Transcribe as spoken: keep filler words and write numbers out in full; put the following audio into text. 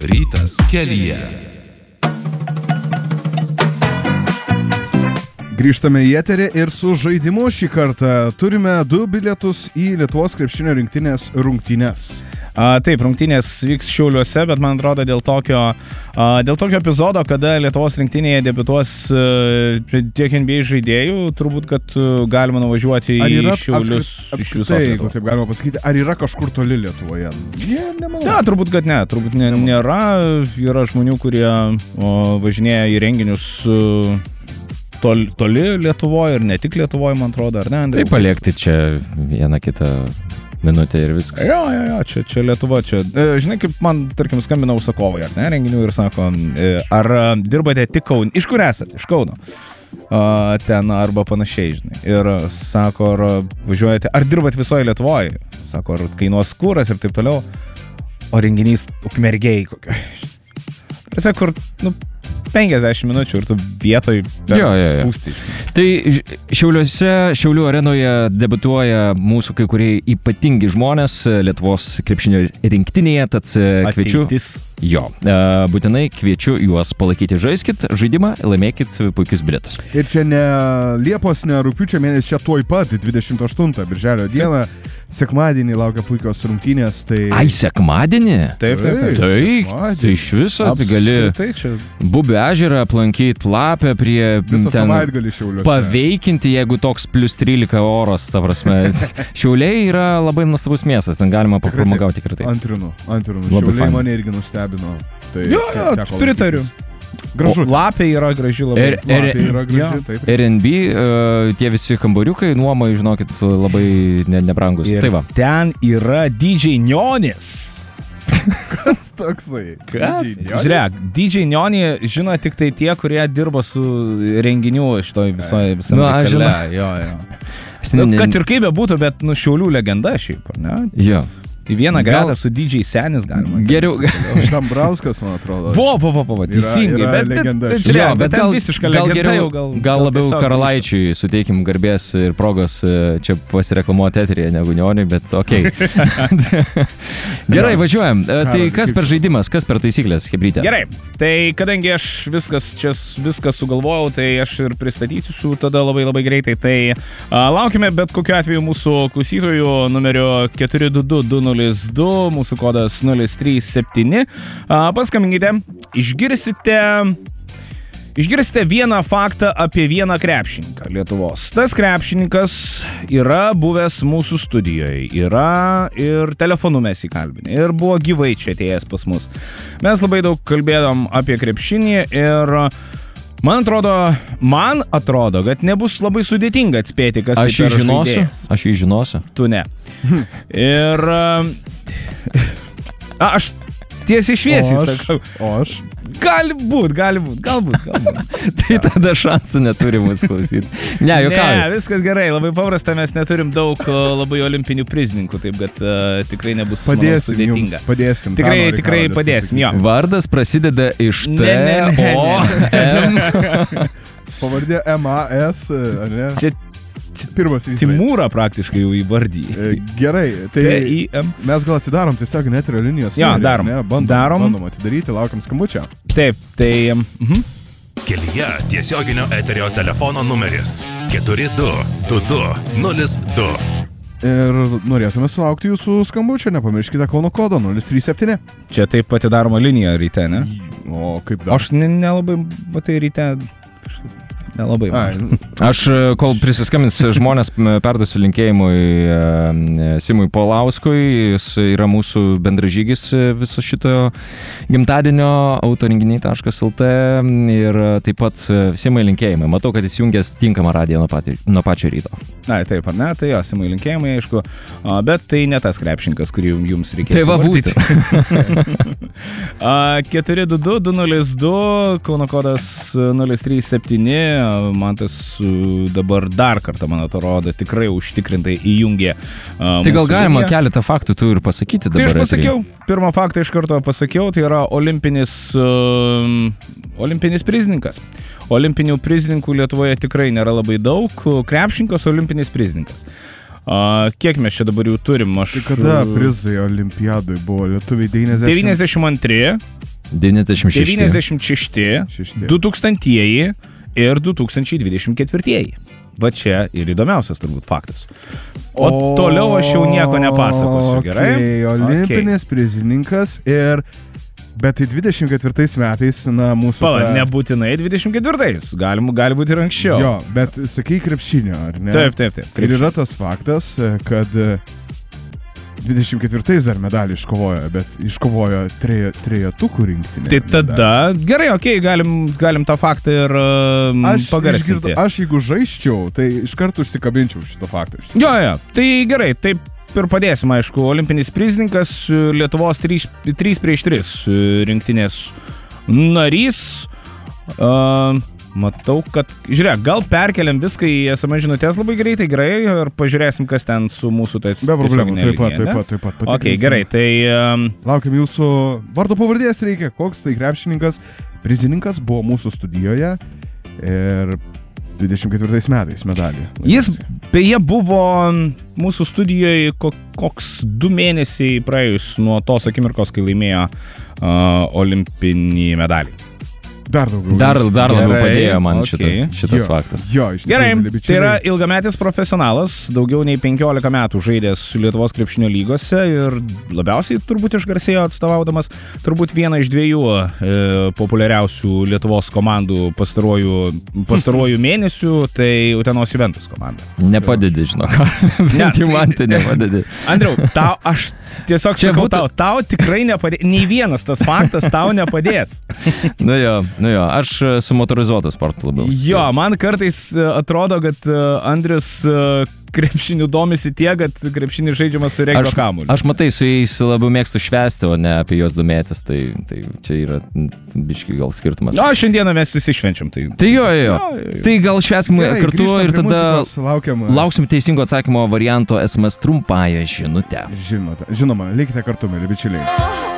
Rytas kelyje. Grįžtame į eterį ir su žaidimu šį kartą turime du bilietus į Lietuvos krepšinio rinktinės rungtynes. A, taip, rungtynės vyks Šiauliuose, bet man atrodo dėl tokio, a, dėl tokio epizodo, kada Lietuvos rinktinėje debiutuos a, tiek N B A žaidėjų, turbūt, kad a, galima nuvažiuoti į Šiaulius apskrit, iš visos Lietuvos. Lietuvos. Taip galima pasakyti, ar yra kažkur toli Lietuvoje? Ne, nemanau. Ne, turbūt, kad ne, turbūt ne, nėra. Yra žmonių, kurie o, važinėja į renginius a, toli, toli Lietuvoje ir ne tik Lietuvoje, man atrodo, ar ne, Andriau? Tai paliekti čia vieną kitą minutę ir viskas. Jo, jo, jo, čia, čia Lietuva, čia. E, žinai, kaip man, tarkim, skambina užsakovai, ar ne, renginių ir sako, e, ar dirbate tik Kaune? Iš kur esate? Iš Kauno. A, ten arba panašiai, žinai. Ir sako, ar važiuojate, ar dirbat visoje Lietuvoje? Sako, ar kainuos kuras ir taip toliau. O renginys Ukmergėj kokio. Tiesiog, kur, nu, penkiasdešimt minučių ir tu vietoj jo, jo, jo. spūsti. Tai Šiauliuose, Šiaulių arenoje debiutuoja mūsų kai kurie ypatingi žmonės Lietuvos krepšinio rinktinėje, tad kviečiu. Ateitis. Jo, būtinai kviečiu juos palaikyti. Žaiskit žaidimą, laimėkit puikius bilietus. Ir čia ne Liepos, ne rugpjūčio mėnesį, čia tuoj pat, dvidešimt aštuntą birželio dieną, sekmadienį laukia puikios rungtynės. Tai... Ai, sekmadienį? Taip, taip, taip. Tai, tai iš viso tai gali čia... Bubių ežerą aplankyti, Lapę prie visą ten savaitgalį Šiauliuose. Paveikinti, jeigu toks plus trylika oras, ta prasme. Šiauliai yra labai nuostabus miestas, ten galima papramogauti tikrai. Antrinu, antrinu. Labai Šiauliai fain. mane irgi nustebino. Tai Jo, jo, pritariu. Gražu. O Lapė yra graži labai. Ir, ir, Lapė yra graži, jo. taip. ir N B, uh, tie visi kambariukai, nuomai, žinokit, labai ne, nebrangus. Ir Tai va. ten yra D J Nionis. Kas toksai? Kas? D J Nionis? Žiūrėk, D J Nionį žino tik tai tie, kurie dirba su renginių šitoj visoje visame Nu, aš reikale. žinau. Jo, jo. Aš Nu, ne- kad ir kaip bebūtų, bet nu Šiaulių legenda šiaip, ar ne? Jo. Į vieną Gal- gretą su D J Senis galima. Geriau. Štambrauskas, man atrodo. Vo, vo, vo, vo, teisingai, yra bet, bet, legenda bet, šiaip. žiūrėk, Jo, bet ten gal, visiška gal, legenda geriau, jau gal, gal labiau tiesiog Karalaičiui suteikim garbės ir progos e, čia pasireklamuoti eteryje negu Nioniui, bet okei. Okay. Gerai, važiuojam. E, Tai kas per žaidimas, kas per taisyklės, Hebrytė? Gerai, tai kadangi aš viskas čia viską sugalvojau, tai aš ir pristatysiu tada labai labai greitai. Tai a, laukime bet kokiu atveju mūsų klausytojų numeriu keturi du du du nulis du, mūsų kodas nulis trys septyni. A, paskambinkite, išgirsite... Išgirsite vieną faktą apie vieną krepšininką Lietuvos. Tas krepšininkas yra buvęs mūsų studijoje, yra ir telefonu mes įkalbinę, ir buvo gyvai čia atėjęs pas mus. Mes labai daug kalbėdom apie krepšinį ir man atrodo, man atrodo, kad nebus labai sudėtinga atspėti, kas Aš tai jį per žinosiu, žaidėjas. aš jį žinosiu. Tu ne. Ir a, aš tiesiai šviesiai O aš? sakau. O aš? Gali būt, gali būt, galbūt, galbūt. Tai tada šansų neturi mūsų klausyti. Ne, Ne, juokauju. viskas gerai, labai paprasta, mes neturim daug o, labai olimpinių prizininkų, taip kad uh, tikrai nebus manau, Padėsim jums, sudėtinga. padėsim. Tikrai, Tą nori tikrai Karolis padėsim, jo. Vardas prasideda iš T, Ne, ne, ne, O, M. pasakyti. Pavardė M A S, ar ne? Čia Pirmas įspūdis. Timūrą praktiškai jau įvardyji. E, Gerai, tai T I M. mes gal atidarom tiesiog neterio linijos. Jo, numerį, darom. ne? Bandom, Darom. bandom atidaryti, laukiam skambučio. Taip, tai... Mhm. Kelyje tiesioginio eterio telefono numeris keturi du du du nulis du. Ir norėtume sulaukti jūsų skambučio, nepamirškite Kauno kodo nulis trys septyni. Čia taip atidaroma linija ryte, ne? O kaip dar? Aš ne- nelabai, matai, ryte... kažkaip Nelabai. Ai, Aš, kol prisiskambins žmonės, perduosiu linkėjimui e, Simui Paulauskui, jis yra mūsų bendražygis viso šito gimtadienio autorenginiai taškas el tė ir taip pat Simai linkėjimai. Matau, kad jis jungęs tinkamą radiją nuo, pati, nuo pačio ryto. Na, taip, ar ne? Tai jo, Simai linkėjimai, aišku, a, bet tai ne tas krepšininkas, kurį jums reikės Tai va įvardyti. būtent. keturi du du du nulis du, Kauno kodas nulis trys septyni, man tas uh, dabar dar kartą, man atrodo, tikrai užtikrintai įjungė. Uh, Tai gal mūsų galima liniją. keletą faktų tu ir pasakyti Tai dabar. aš pasakiau, pirmą faktą iš karto pasakiau, tai yra olimpinis, uh, olimpinis prizininkas. Olimpinių prizininkų Lietuvoje tikrai nėra labai daug, krepšininkas olimpinis prizininkas. Uh, kiek mes čia dabar jau turim? Aš, tai kada prizai olimpiadui buvo lietuviai devyniasdešimt? devyniasdešimt antri, devyniasdešimt šešti. devyniasdešimt šešti, Šešti. du tūkstantieji ir du tūkstančiai dvidešimt ketvirtieji. Va čia ir įdomiausias turbūt faktas. O, o toliau aš jau nieko nepasakosiu, gerai? Okay, olimpinis okay. prizininkas ir... Bet tai dvidešimt ketvirtais metais, na, mūsų... Pala, ta... nebūtinai dvidešimt ketvirtais, gali, gali būti ir anksčiau. Jo, bet sakai krepšinio, ar ne? Taip, taip, taip. Krepšinio. Ir yra tas faktas, kad dvidešimt ketvirtais dar medalį iškovojo, bet iškovojo trejetukų rinktinė. Tai tada, medalį. Gerai, okei, okay, galim, galim tą faktą ir uh, aš pagarsinti. Išgirdu, aš jeigu žaisčiau, tai iš karto užsikabinčiau šitą faktą. Jo, jo, tai gerai, taip ir padėsim, aišku, olimpinis prizininkas, Lietuvos trys prieš tris rinktinės narys. Uh, matau, kad, žiūrėk, gal perkeliam viską į es em es žinutės labai greitai, gerai, ir pažiūrėsim, kas ten su mūsų tais... Be problemų, taip pat, taip pat, taip pat. Ok, gerai, tai... Um, Laukiam jūsų vardo pavardės reikia, koks tai krepšininkas, prizininkas buvo mūsų studijoje ir dvidešimt ketvirtais metais medalį. Jis beje buvo mūsų studijoje koks du mėnesiai praėjus nuo tos akimirkos, kai laimėjo uh, olimpinį medalį. Dar daugiau. Dar, dar labiau Gerai, padėjo man okay. šita, šitas jo, faktas. Jo, iš Gerai, tikrųjų, tai yra ilgametis profesionalas, daugiau nei penkiolika metų žaidęs Lietuvos krepšinio lygose ir labiausiai turbūt išgarsėjo atstovaudamas turbūt vieną iš dviejų e, populiariausių Lietuvos komandų pastaruoju, pastaruoju mėnesių, tai Utenos Juventus komanda. Nepadedi, žinok. Bent jau man tai nepadedi. Andriau, tau aš tiesiog Čia sakau būtų... tau, tau tikrai nepadės, nei vienas tas faktas tau nepadės. Nu jo, nu jo, aš su motorizuotu sportu labiau. Jo, man kartais atrodo, kad Andrius krepšiniu domisi tiek, kad krepšinį žaidžiamas su regbio kamuoliu. Aš matai, su jais labiau mėgstu švęsti, o ne apie juos domėtis, tai, tai čia yra biški gal skirtumas. Na, šiandieną mes visi švenčiam. Tai, tai jo, jo. Tai gal švęskim Gerai, kartu ir tada muzikos, laukiam, lauksim teisingo atsakymo varianto es em es trumpąją žinutę. Žinote, žinoma, likite kartu, mėly bičiuliai.